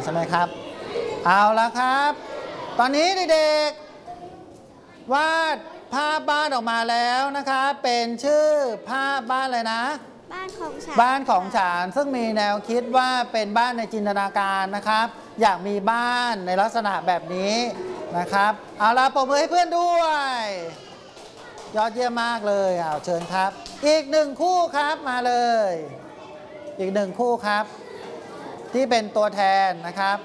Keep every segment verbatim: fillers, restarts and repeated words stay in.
ใช่ไหมครับเอาละครับตอนนี้เด็กๆวาดภาพบ้านออกมาแล้วนะครับเป็นชื่อภาพบ้านอะไรนะบ้านของฉันบ้านของฉันซึ่งมีแนวคิดว่าเป็นบ้านในจินตนาการนะครับอยากมีบ้านในลักษณะแบบนี้นะครับเอาละปรบมือให้เพื่อนด้วยยอดเยี่ยมมากเลยเอาเชิญครับอีกหนึ่งคู่ครับมาเลยอีกหนึ่งคู่ครับที่เป็นตัวแทนนะครับ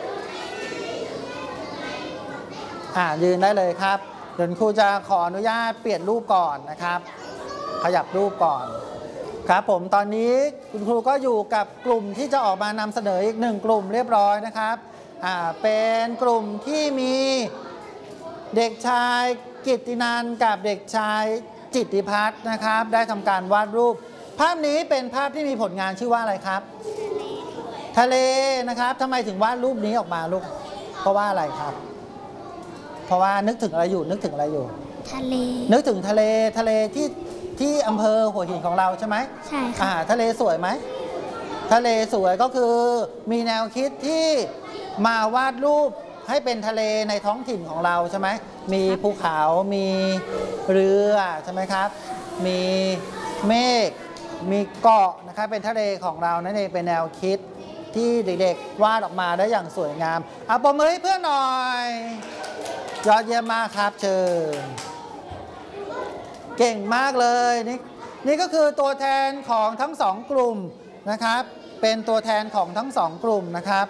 อ่ายืนได้เลยครับเดี๋ยวครูจะขออนุญาตเปลี่ยนรูปก่อนนะครับขยับรูปก่อนครับผมตอนนี้คุณครูก็อยู่กับกลุ่มที่จะออกมานำเสนออีกหนึ่งกลุ่มเรียบร้อยนะครับอ่าเป็นกลุ่มที่มีเด็กชายกิตตินันท์กับเด็กชายจิตติพัฒน์นะครับได้ทำการวาดรูปภาพนี้เป็นภาพที่มีผลงานชื่อว่าอะไรครับทะเลนะครับทำไมถึงวาดรูปนี้ออกมาลูกเพราะว่าอะไรครับเพราะว่านึกถึงอะไรอยู่นึกถึงอะไรอยู่ทะเลนึกถึงทะเลทะเลที่ที่อำเภอหัวหินของเราใช่ไหมใช่ค่ะอ่าทะเลสวยไหมทะเลสวยก็คือมีแนวคิดที่มาวาดรูปให้เป็นทะเลในท้องถิ่นของเราใช่ไหมมีภูเขามีเรือใช่ไหมครับมีเมฆมีเกาะนะครับเป็นทะเลของเรานั่นเองเป็นแนวคิดที่เด็กๆวาดออกมาได้อย่างสวยงามเอาปรบมือให้เพื่อนหน่อยยอดเยี่ยมมากครับเชิญเก่งมากเลยนี่นี่ก็คือตัวแทนของทั้งสองกลุ่มนะครับเป็นตัวแทนของทั้งสองกลุ่มนะครับ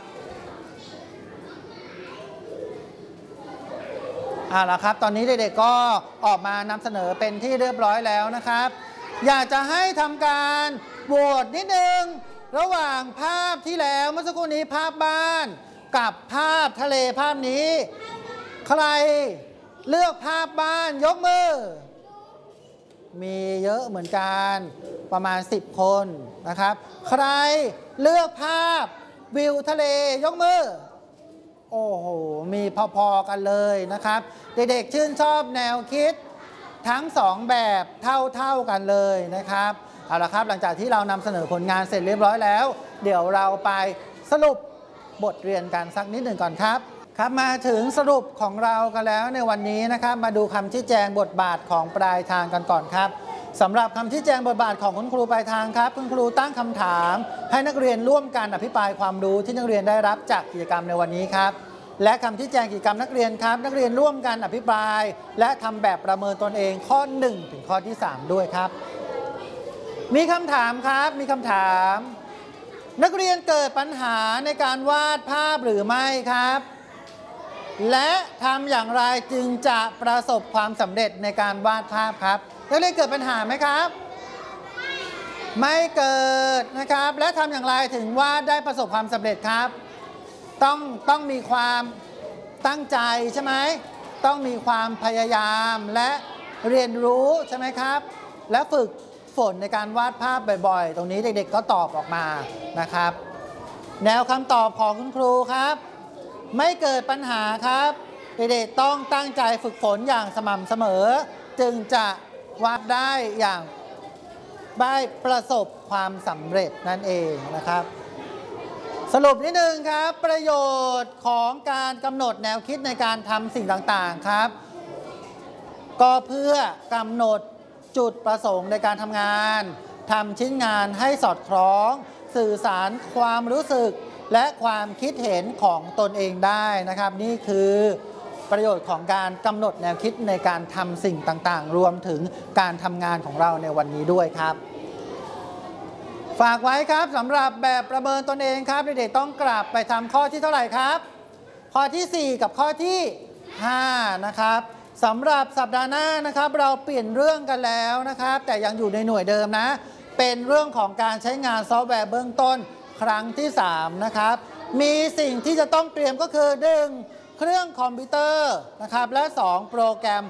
เอาล่ะครับตอนนี้เด็กๆก็ออกมานำเสนอเป็นที่เรียบร้อยแล้วนะครับอยากจะให้ทำการโหวตนิดนึงระหว่างภาพที่แล้วเมื่อสักครู่นี้ภาพบ้านกับภาพทะเลภาพนี้ใครเลือกภาพบ้านยกมือมีเยอะเหมือนกันประมาณสิบคนนะครับใครเลือกภาพวิวทะเลยกมือโอ้โหมีพอๆกันเลยนะครับเด็กๆชื่นชอบแนวคิดทั้งสองแบบเท่าๆกันเลยนะครับเอาละครับหลังจากที่เรานำเสนอผลงานเสร็จเรียบร้อยแล้วเดี๋ยวเราไปสรุปบทเรียนกันสักนิดหนึ่งก่อนครับครับมาถึงสรุปของเรากันแล้วในวันนี้นะครับมาดูคำชี้แจงบทบาทของปลายทางกันก่อนครับสำหรับคำชี้แจงบทบาทของคุณครูปลายทางครับคุณครูตั้งคำถามให้นักเรียนร่วมกันอภิปรายความรู้ที่นักเรียนได้รับจากกิจกรรมในวันนี้ครับและคำชี้แจงกิจกรรมนักเรียนครับนักเรียนร่วมกันอภิปรายและทำแบบประเมินตนเองข้อหนึ่งถึงข้อที่สามด้วยครับมีคำถามครับมีคำถามนักเรียนเกิดปัญหาในการวาดภาพหรือไม่ครับและทำอย่างไรจึงจะประสบความสำเร็จในการวาดภาพครับนักเรียนเกิดปัญหาไหมครับไม่เกิดนะครับและทำอย่างไรถึงวาดได้ประสบความสำเร็จครับต้องต้องมีความตั้งใจใช่ไหมต้องมีความพยายามและเรียนรู้ใช่ไหมครับและฝึกฝนในการวาดภาพบ่อยๆตรงนี้เด็กๆก็ตอบออกมานะครับแนวคำตอบของคุณครูครับไม่เกิดปัญหาครับเด็กๆต้องตั้งใจฝึกฝนอย่างสม่ำเสมอจึงจะวาดได้อย่างได้ประสบความสำเร็จนั่นเองนะครับสรุปนิดนึงครับประโยชน์ของการกำหนดแนวคิดในการทำสิ่งต่างๆครับก็เพื่อกำหนดจุดประสงค์ในการทำงานทำชิ้นงานให้สอดคล้องสื่อสารความรู้สึกและความคิดเห็นของตนเองได้นะครับนี่คือประโยชน์ของการกำหนดแนวคิดในการทำสิ่งต่างๆรวมถึงการทำงานของเราในวันนี้ด้วยครับฝากไว้ครับสำหรับแบบประเมินตนเองครับเด็กๆต้องกลับไปทำข้อที่เท่าไหร่ครับข้อที่สี่กับข้อที่ห้านะครับสำหรับสัปดาห์หน้านะครับเราเปลี่ยนเรื่องกันแล้วนะครับแต่ยังอยู่ในหน่วยเดิมนะเป็นเรื่องของการใช้งานซอฟต์แวร์เบื้องต้นครั้งที่สามนะครับมีสิ่งที่จะต้องเตรียมก็คือหนึ่งเครื่องคอมพิวเตอร์นะครับและสองโปรแกรม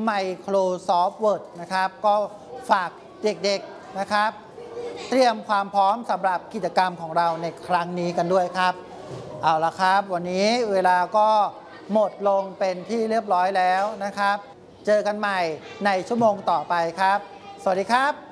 Microsoft Word นะครับก็ฝากเด็กๆนะครับเตรียมความพร้อมสำหรับกิจกรรมของเราในครั้งนี้กันด้วยครับเอาละครับวันนี้เวลาก็หมดลงเป็นที่เรียบร้อยแล้วนะครับเจอกันใหม่ในชั่วโมงต่อไปครับสวัสดีครับ